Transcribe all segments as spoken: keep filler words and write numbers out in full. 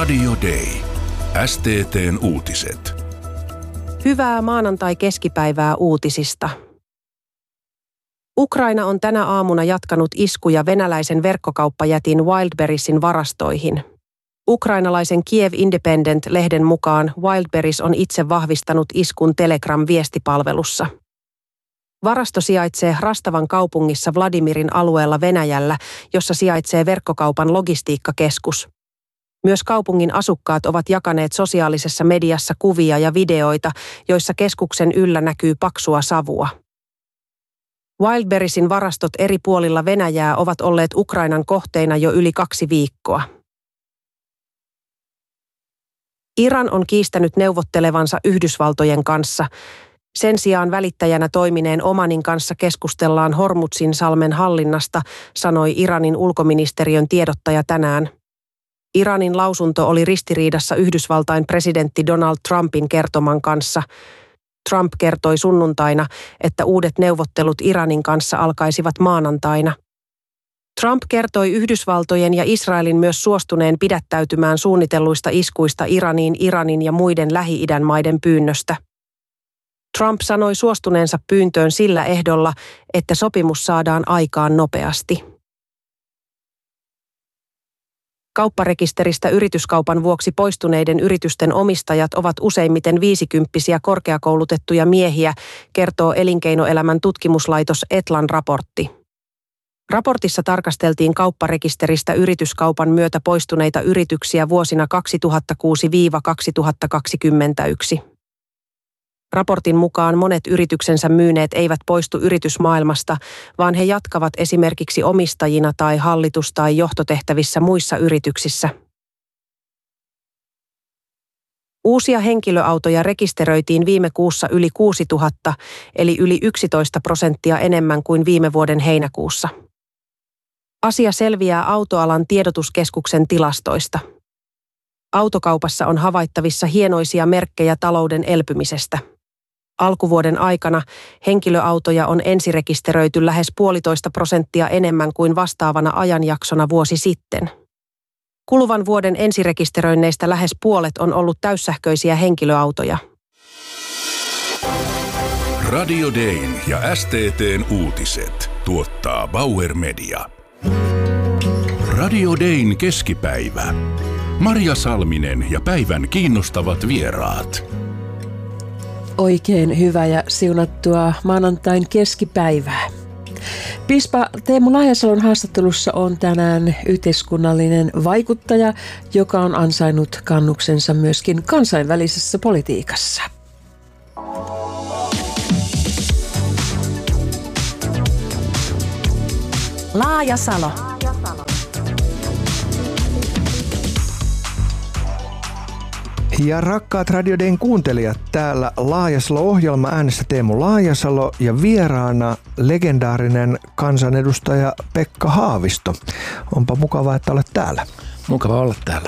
Radio Day. S T T:n uutiset. Hyvää maanantai-keskipäivää uutisista. Ukraina on tänä aamuna jatkanut iskuja venäläisen verkkokauppajätin Wildberriesin varastoihin. Ukrainalaisen Kiev Independent-lehden mukaan Wildberries on itse vahvistanut iskun Telegram-viestipalvelussa. Varasto sijaitsee Rastavan kaupungissa Vladimirin alueella Venäjällä, jossa sijaitsee verkkokaupan logistiikkakeskus. Myös kaupungin asukkaat ovat jakaneet sosiaalisessa mediassa kuvia ja videoita, joissa keskuksen yllä näkyy paksua savua. Wildberriesin varastot eri puolilla Venäjää ovat olleet Ukrainan kohteina jo yli kaksi viikkoa. Iran on kiistänyt neuvottelevansa Yhdysvaltojen kanssa. Sen sijaan välittäjänä toimineen Omanin kanssa keskustellaan Hormuzin salmen hallinnasta, sanoi Iranin ulkoministeriön tiedottaja tänään. Iranin lausunto oli ristiriidassa Yhdysvaltain presidentti Donald Trumpin kertoman kanssa. Trump kertoi sunnuntaina, että uudet neuvottelut Iranin kanssa alkaisivat maanantaina. Trump kertoi Yhdysvaltojen ja Israelin myös suostuneen pidättäytymään suunnitelluista iskuista Iraniin Iranin ja muiden Lähi-idän maiden pyynnöstä. Trump sanoi suostuneensa pyyntöön sillä ehdolla, että sopimus saadaan aikaan nopeasti. Kaupparekisteristä yrityskaupan vuoksi poistuneiden yritysten omistajat ovat useimmiten viisikymppisiä korkeakoulutettuja miehiä, kertoo elinkeinoelämän tutkimuslaitos Etlan raportti. Raportissa tarkasteltiin kaupparekisteristä yrityskaupan myötä poistuneita yrityksiä vuosina kaksituhattakuusi kaksituhattakaksikymmentäyksi. Raportin mukaan monet yrityksensä myyneet eivät poistu yritysmaailmasta, vaan he jatkavat esimerkiksi omistajina tai hallitus- tai johtotehtävissä muissa yrityksissä. Uusia henkilöautoja rekisteröitiin viime kuussa yli kuusituhatta, eli yli yksitoista prosenttia enemmän kuin viime vuoden heinäkuussa. Asia selviää autoalan tiedotuskeskuksen tilastoista. Autokaupassa on havaittavissa hienoisia merkkejä talouden elpymisestä. Alkuvuoden aikana henkilöautoja on ensirekisteröity lähes puolitoista prosenttia enemmän kuin vastaavana ajanjaksona vuosi sitten. Kuluvan vuoden ensirekisteröinneistä lähes puolet on ollut täyssähköisiä henkilöautoja. Radio Dayn ja S T T:n uutiset tuottaa Bauer Media. Radio Dayn keskipäivä. Marja Salminen ja päivän kiinnostavat vieraat. Oikein hyvää ja siunattua maanantain keskipäivää. Piispa Teemu Laajasalon haastattelussa on tänään yhteiskunnallinen vaikuttaja, joka on ansainnut kannuksensa myöskin kansainvälisessä politiikassa. Laajasalo. Ja rakkaat Radio Dayn kuuntelijat, täällä Laajasalo-ohjelma, äänessä Teemu Laajasalo ja vieraana legendaarinen kansanedustaja Pekka Haavisto. Onpa mukavaa, että olet täällä. Mukava olla täällä.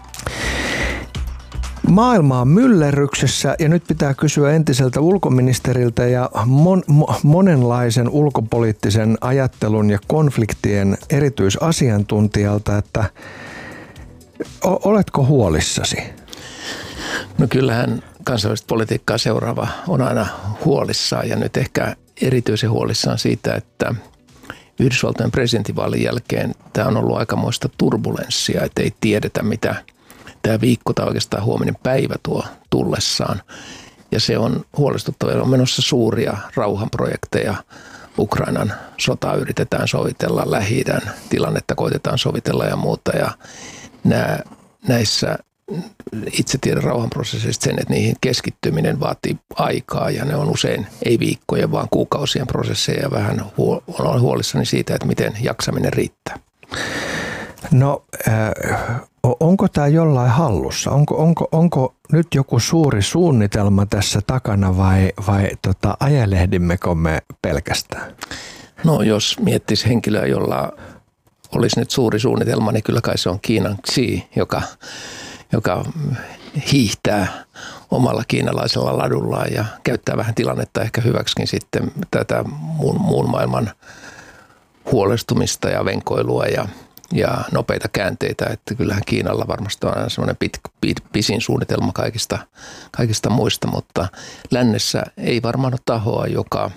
Maailma on myllerryksessä ja nyt pitää kysyä entiseltä ulkoministeriltä ja mon, mo, monenlaisen ulkopoliittisen ajattelun ja konfliktien erityisasiantuntijalta, että o, oletko huolissasi? No kyllähän kansainvälistä politiikkaa seuraava on aina huolissaan ja nyt ehkä erityisen huolissaan siitä, että Yhdysvaltojen presidentinvaalin jälkeen tämä on ollut aikamoista turbulenssia, että ei tiedetä mitä tämä viikko tai oikeastaan huominen päivä tuo tullessaan. Ja se on huolestuttavaa, on menossa suuria rauhanprojekteja. Ukrainan sotaa yritetään sovitella, Lähi-idän tilannetta koitetaan sovitella ja muuta ja nämä, näissä itse tiedän rauhanprosesseista sen, että niihin keskittyminen vaatii aikaa ja ne on usein ei viikkojen, vaan kuukausien prosesseja ja vähän huol- olen huolissani siitä, että miten jaksaminen riittää. No äh, onko tämä jollain hallussa? Onko, onko, onko nyt joku suuri suunnitelma tässä takana vai, vai tota, ajelehdimmekö me pelkästään? No jos miettisi henkilöä, jolla olisi nyt suuri suunnitelma, niin kyllä kai se on Kiinan Xi, joka joka hiihtää omalla kiinalaisella ladullaan ja käyttää vähän tilannetta ehkä hyväksikin sitten tätä muun, muun maailman huolestumista ja venkoilua ja ja nopeita käänteitä, että kyllähän Kiinalla varmasti on aina semmoinen pit, pit, pisin suunnitelma kaikista, kaikista muista, mutta lännessä ei varmaan ole tahoa, joka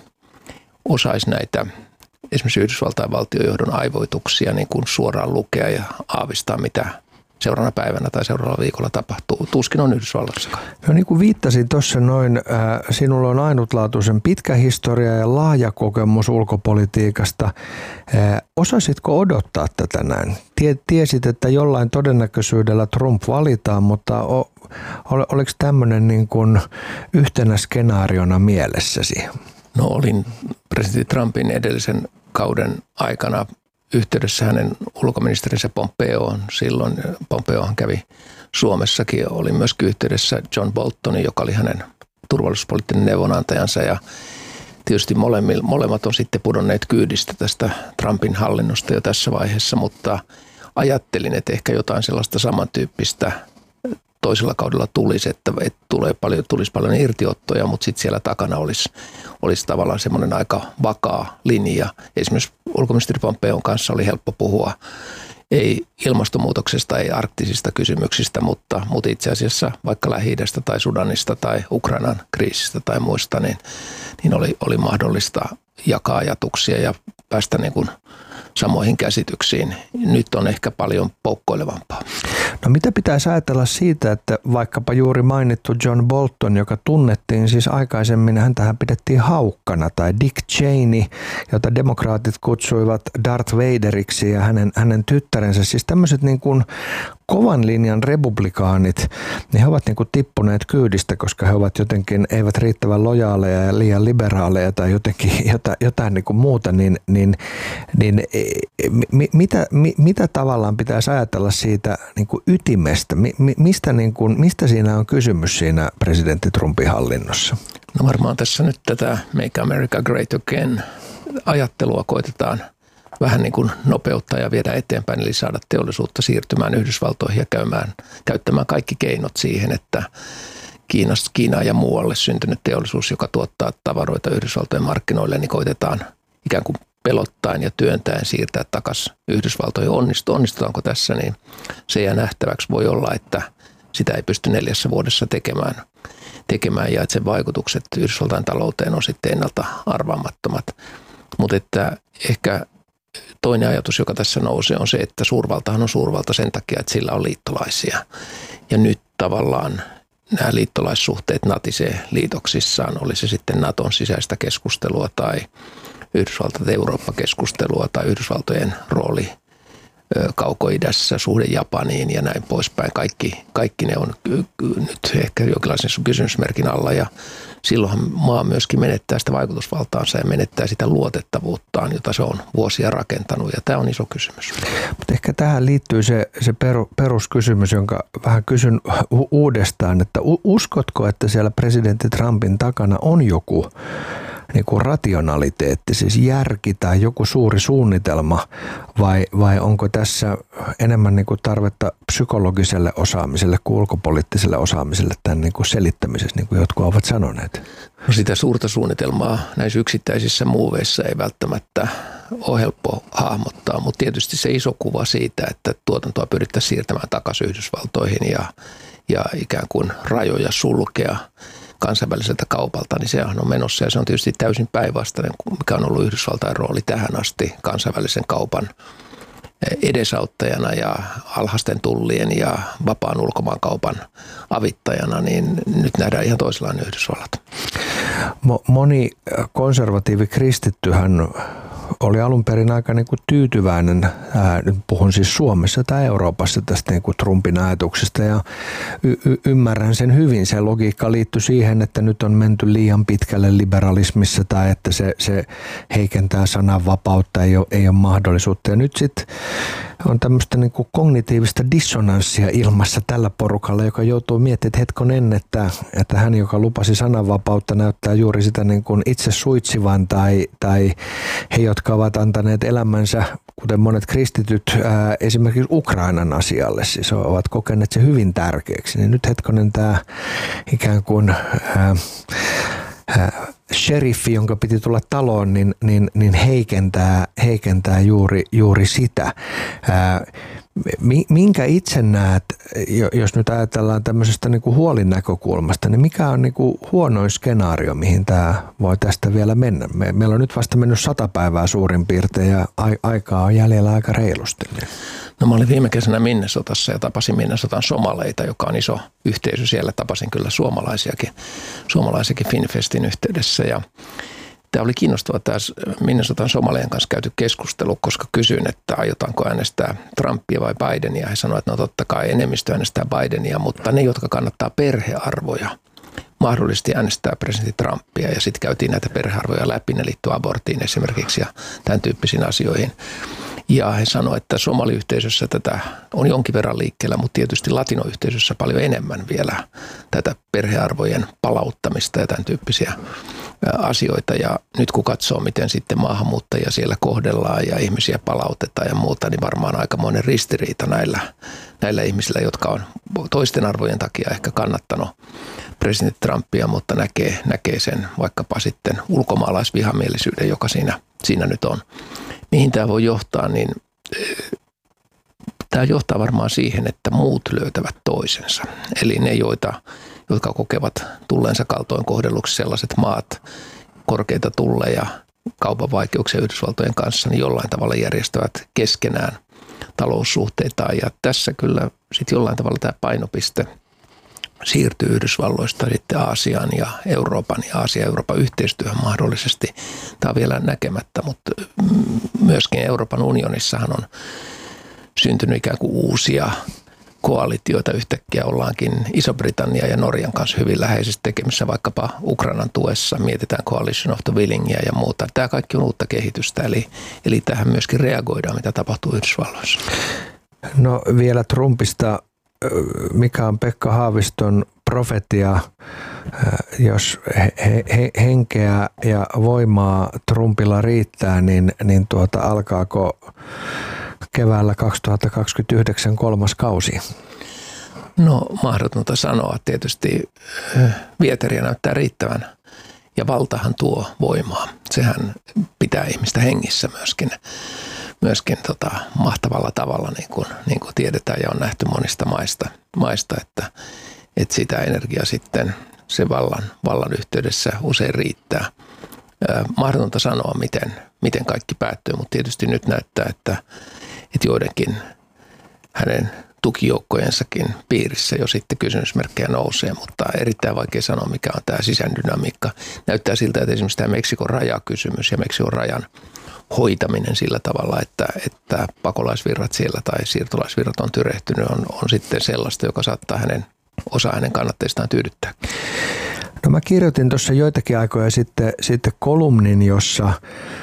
osaisi näitä esimerkiksi Yhdysvaltain valtiojohdon aivoituksia niin kuin suoraan lukea ja aavistaa, mitä seuraavana päivänä tai seuraavalla viikolla tapahtuu. Tuskin on Yhdysvalloissakaan. No niin kuin viittasin tuossa noin, äh, sinulla on ainutlaatuisen pitkä historia ja laaja kokemus ulkopolitiikasta. Äh, osasitko odottaa tätä näin? Tiesit, että jollain todennäköisyydellä Trump valitaan, mutta o, ol, oliko tämmöinen niin kuin yhtenä skenaariona mielessäsi? No olin presidentti Trumpin edellisen kauden aikana yhteydessä hänen ulkoministerinsä Pompeoon. Silloin Pompeohan kävi Suomessakin. Oli myöskin yhteydessä John Boltonin, joka oli hänen turvallisuuspoliittinen neuvonantajansa. Ja tietysti molemmat on sitten pudonneet kyydistä tästä Trumpin hallinnosta jo tässä vaiheessa, mutta ajattelin, että ehkä jotain sellaista samantyyppistä toisella kaudella tulisi, että, että tulee paljon, tulisi paljon irtiottoja, mutta sitten siellä takana olisi, olisi tavallaan semmoinen aika vakaa linja. Esimerkiksi ulkoministeri Pompeon kanssa oli helppo puhua, ei ilmastonmuutoksesta, ei arktisista kysymyksistä, mutta, mutta itse asiassa vaikka Lähi-idästä tai Sudanista tai Ukrainan kriisistä tai muista, niin, niin oli, oli mahdollista jakaa ajatuksia ja päästä niin kuin samoihin käsityksiin. Nyt on ehkä paljon poukkoilevampaa. No mitä pitäisi ajatella siitä, että vaikkapa juuri mainittu John Bolton, joka tunnettiin siis aikaisemmin, häntähän pidettiin haukkana, tai Dick Cheney, jota demokraatit kutsuivat Darth Vaderiksi, ja hänen, hänen tyttärensä, siis tämmöiset niin kuin kovan linjan republikaanit, niin he ovat niin kuin tippuneet kyydistä, koska he ovat jotenkin, eivät riittävän lojaaleja ja liian liberaaleja tai jotenkin jotain, jotain niin kuin muuta, niin, niin, niin mi, mitä, mi, mitä tavallaan pitäisi ajatella siitä niin kuin ytimestä? Mi, mistä, niin kuin, mistä siinä on kysymys siinä presidentti Trumpin hallinnossa? No varmaan tässä nyt tätä Make America Great Again -ajattelua koitetaan vähän niin kuin nopeuttaa ja viedä eteenpäin, eli saada teollisuutta siirtymään Yhdysvaltoihin ja käymään, käyttämään kaikki keinot siihen, että Kiinasta, Kiinaan ja muualle syntynyt teollisuus, joka tuottaa tavaroita Yhdysvaltojen markkinoille, niin koitetaan ikään kuin pelottaen ja työntäen siirtää takaisin Yhdysvaltoihin. Onnistu, onnistutaanko tässä, niin se jää nähtäväksi. Voi olla, että sitä ei pysty neljässä vuodessa tekemään, tekemään ja että sen vaikutukset Yhdysvaltain talouteen on sitten ennalta arvaamattomat. Mutta että ehkä toinen ajatus, joka tässä nousee, on se, että suurvaltahan on suurvalta sen takia, että sillä on liittolaisia. Ja nyt tavallaan nämä liittolaissuhteet natisee liitoksissaan, oli se sitten Naton sisäistä keskustelua tai Yhdysvaltat-Eurooppa-keskustelua tai Yhdysvaltojen rooli Kaukoidässä, suhde Japaniin ja näin poispäin. Kaikki, kaikki ne on nyt ehkä jonkinlaisen kysymysmerkin alla ja silloinhan maa myöskin menettää sitä vaikutusvaltaansa ja menettää sitä luotettavuuttaan, jota se on vuosia rakentanut ja tämä on iso kysymys. Mutta ehkä tähän liittyy se, se peruskysymys, jonka vähän kysyn uudestaan, että uskotko, että siellä presidentti Trumpin takana on joku niin kuin rationaliteetti, siis järki tai joku suuri suunnitelma vai, vai onko tässä enemmän niin kuin tarvetta psykologiselle osaamiselle kuin ulkopoliittiselle osaamiselle tämän niin kuin selittämisessä, niin kuin jotkut ovat sanoneet? No sitä suurta suunnitelmaa näissä yksittäisissä muuveissa ei välttämättä ole helppo hahmottaa, mutta tietysti se iso kuva siitä, että tuotantoa pyrittäisiin siirtämään takaisin Yhdysvaltoihin ja, ja ikään kuin rajoja sulkea kansainväliseltä kaupalta, niin sehän on menossa ja se on tietysti täysin päinvastainen, mikä on ollut Yhdysvaltain rooli tähän asti kansainvälisen kaupan edesauttajana ja alhaisten tullien ja vapaan ulkomaankaupan avittajana, niin nyt nähdään ihan toisenlainen Yhdysvallat. Moni konservatiivi kristittyhän oli alun perin aika niin kuin tyytyväinen, ää, nyt puhun siis Suomessa tai Euroopassa tästä niin kuin Trumpin ajatuksesta ja y- y- ymmärrän sen hyvin. Se logiikka liittyy siihen, että nyt on menty liian pitkälle liberalismissa tai että se, se heikentää sananvapautta, ei ole, ei ole mahdollisuutta. Ja nyt sitten on tämmöistä niin kuin kognitiivista dissonanssia ilmassa tällä porukalla, joka joutuu miettimään, että hetkonen, että, että hän, joka lupasi sananvapautta, näyttää juuri sitä niin kuin itse suitsivan tai, tai he, jotka ovat antaneet elämänsä, kuten monet kristityt, ää, esimerkiksi Ukrainan asialle, siis ovat kokeneet se hyvin tärkeäksi. Niin nyt hetkonen tämä ikään kuin ää, sheriffi, jonka piti tulla taloon, niin, niin, niin heikentää, heikentää juuri, juuri sitä. Minkä itse näet, jos nyt ajatellaan tämmöisestä niin kuin huolin näkökulmasta, niin mikä on niin kuin huonoin skenaario, mihin tämä voi tästä vielä mennä? Me, meillä on nyt vasta mennyt sata päivää suurin piirtein ja aikaa on jäljellä aika reilusti. No mä olin viime kesänä Minnesotassa ja tapasin Minnesotan somaleita, joka on iso yhteisö siellä. Tapasin kyllä suomalaisiakin, suomalaisiakin Finfestin yhteydessä ja tämä oli kiinnostava tämä Minnesotan somalien kanssa käyty keskustelu, koska kysyin, että aiotaanko äänestää Trumpia vai Bidenia. He sanoivat, että no totta kai enemmistö äänestää Bidenia, mutta ne, jotka kannattaa perhearvoja, mahdollisesti äänestää presidentti Trumpia. Ja sitten käytiin näitä perhearvoja läpi, ne liittyy aborttiin esimerkiksi ja tämän tyyppisiin asioihin. Ja he sanoivat, että somaliyhteisössä tätä on jonkin verran liikkeellä, mutta tietysti latinoyhteisössä paljon enemmän vielä tätä perhearvojen palauttamista ja tämän tyyppisiä asioita. Ja nyt kun katsoo, miten sitten maahanmuuttajia siellä kohdellaan ja ihmisiä palautetaan ja muuta, niin varmaan aikamoinen ristiriita näillä, näillä ihmisillä, jotka on toisten arvojen takia ehkä kannattanut presidentti Trumpia, mutta näkee, näkee sen vaikkapa sitten ulkomaalaisvihamielisyyden, joka siinä, siinä nyt on. Mihin tämä voi johtaa, niin tämä johtaa varmaan siihen, että muut löytävät toisensa. Eli ne, joita, jotka kokevat tulleensa kaltoin kohdelluksi sellaiset maat, korkeita tulleja, kaupan vaikeuksia Yhdysvaltojen kanssa, niin jollain tavalla järjestävät keskenään taloussuhteitaan. Ja tässä kyllä sitten jollain tavalla tämä painopiste siirtyy Yhdysvalloista sitten Aasiaan ja Euroopan ja Aasia-Euroopan yhteistyöhön mahdollisesti. Tämä on vielä näkemättä, mutta myöskin Euroopan unionissahan on syntynyt ikään kuin uusia koalitioita. Yhtäkkiä ollaankin Iso-Britannia ja Norjan kanssa hyvin läheisesti tekemissä vaikkapa Ukrainan tuessa. Mietitään Coalition of the Willingia ja muuta. Tämä kaikki on uutta kehitystä, eli, eli tähän myöskin reagoidaan, mitä tapahtuu Yhdysvalloissa. No vielä Trumpista. Mikä on Pekka Haaviston profetia, jos he, he, henkeä ja voimaa Trumpilla riittää, niin, niin tuota, alkaako keväällä kaksituhattakaksikymmentäyhdeksän kolmas kausi? No mahdotonta sanoa. Tietysti vieteriä näyttää riittävän ja valtahan tuo voimaa. Sehän pitää ihmistä hengissä myöskin. myöskin tota, mahtavalla tavalla, niin kuin, niin kuin tiedetään ja on nähty monista maista, maista että, että sitä energiaa sitten se vallan, vallan yhteydessä usein riittää. Ää, mahdotonta sanoa, miten, miten kaikki päättyy, mutta tietysti nyt näyttää, että, että joidenkin hänen tukijoukkojensakin piirissä jo sitten kysymysmerkkejä nousee, mutta erittäin vaikea sanoa, mikä on tämä sisändynamiikka. Näyttää siltä, että esimerkiksi tämä Meksikon rajakysymys ja Meksikon rajan hoitaminen sillä tavalla, että, että pakolaisvirrat siellä tai siirtolaisvirrat on tyrehtynyt, on, on sitten sellaista, joka saattaa hänen, osa hänen kannatteistaan tyydyttää. No mä kirjoitin tuossa joitakin aikoja sitten, sitten kolumnin, jossa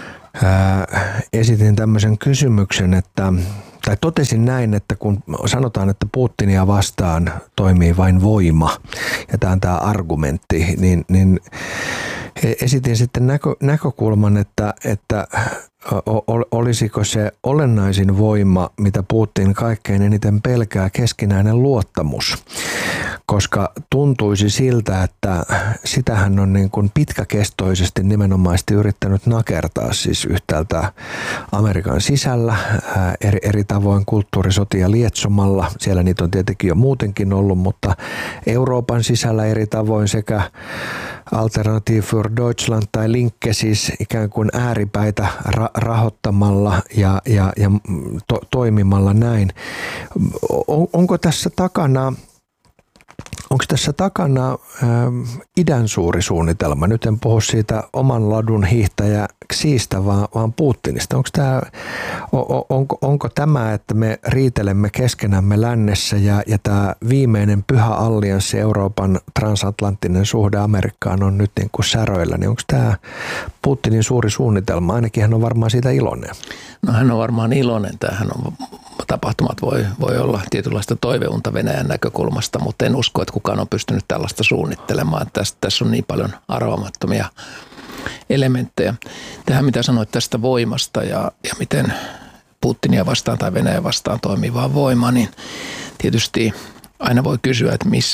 ää, esitin tämmöisen kysymyksen, että tai totesin näin, että kun sanotaan, että Putinia vastaan toimii vain voima, ja tämä on tämä argumentti, niin, niin esitin sitten näkö, näkökulman, että, että olisiko se olennaisin voima, mitä Putin kaikkein eniten pelkää, keskinäinen luottamus. Koska tuntuisi siltä, että sitähän on niin kuin pitkäkestoisesti nimenomaisesti yrittänyt nakertaa siis yhtäältä Amerikan sisällä eri, eri tavoin kulttuurisotia lietsomalla. Siellä niitä on tietenkin jo muutenkin ollut, mutta Euroopan sisällä eri tavoin sekä Alternative für Deutschland tai Linke siis ikään kuin ääripäitä ra- rahoittamalla ja, ja, ja to- toimimalla näin. On, onko tässä takana Onko tässä takana ä, idän suuri suunnitelma? Nyt en puhu siitä oman ladun hiihtäjä Xiistä, vaan, vaan Putinista. Onko, tämä, on, onko, onko tämä, että me riitelemme keskenämme lännessä ja, ja tämä viimeinen pyhä allianssi, Euroopan transatlanttinen suhde Amerikkaan on nyt niin kuin säröillä, niin onko tämä Putinin suuri suunnitelma? Ainakin hän on varmaan siitä iloinen. No hän on varmaan iloinen. Tämähän on, tapahtumat voi, voi olla tietynlaista toiveunta Venäjän näkökulmasta, mutta en usko, että kukaan on pystynyt tällaista suunnittelemaan. Tässä, tässä on niin paljon arvaamattomia elementtejä. Tähän mitä sanoit tästä voimasta ja, ja miten Putinia vastaan tai Venäjä vastaan toimivaa voimaa, niin tietysti aina voi kysyä, että missä,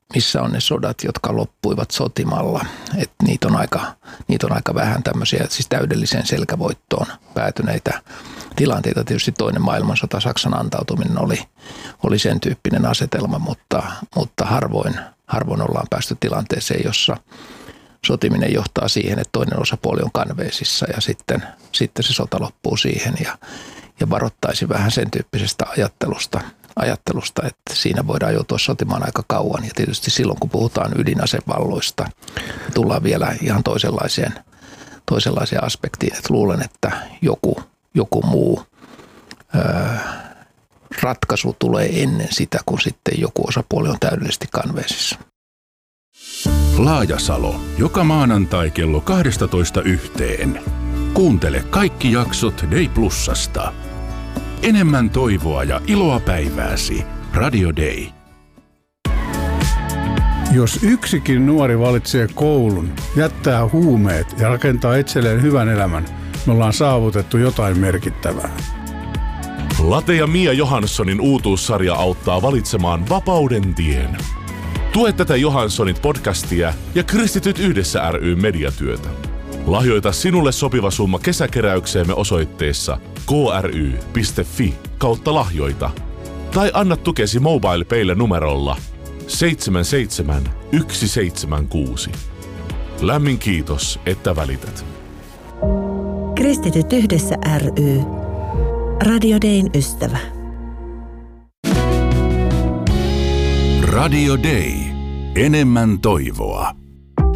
missä on ne sodat, jotka loppuivat sotimalla. Et niitä, on aika, niitä on aika vähän tämmöisiä, siis täydelliseen selkävoittoon päätyneitä tilanteita. Tietysti toinen maailmansota, Saksan antautuminen oli, oli sen tyyppinen asetelma, mutta, mutta harvoin, harvoin ollaan päästy tilanteeseen, jossa sotiminen johtaa siihen, että toinen osapuoli on kanveesissa ja sitten, sitten se sota loppuu siihen ja, ja varoittaisi vähän sen tyyppisestä ajattelusta, ajattelusta, että siinä voidaan joutua sotimaan aika kauan. Ja tietysti silloin, kun puhutaan ydinasevalloista, tullaan vielä ihan toisenlaiseen, toisenlaiseen aspektiin. Että luulen, että joku, joku muu öö, ratkaisu tulee ennen sitä, kun sitten joku osapuoli on täydellisesti kanveesissa. Laajasalo. Joka maanantai kello kaksitoista yhteen. Kuuntele kaikki jaksot Day Plusasta. Enemmän toivoa ja iloa päivääsi. Radio Day. Jos yksikin nuori valitsee koulun, jättää huumeet ja rakentaa itselleen hyvän elämän, me ollaan saavutettu jotain merkittävää. Late ja Mia Johanssonin uutuussarja auttaa valitsemaan vapauden tien. Tue tätä Johanssonit podcastia ja Kristityt yhdessä ry mediatyötä. Lahjoita sinulle sopiva summa kesäkeräykseemme osoitteessa kry piste fi kautta lahjoita. Tai anna tukesi MobilePaylle numerolla seitsemän seitsemän yksi seitsemän kuusi. Lämmin kiitos, että välität. Kristityt yhdessä ry. Radio Dayn ystävä. Radio Day. Enemmän toivoa.